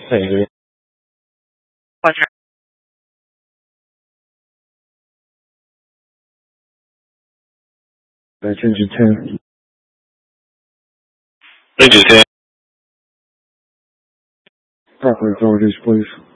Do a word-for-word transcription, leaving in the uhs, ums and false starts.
Hey, Pleasure. Veterans in ten. Thank you, Sam. Proper authorities, please.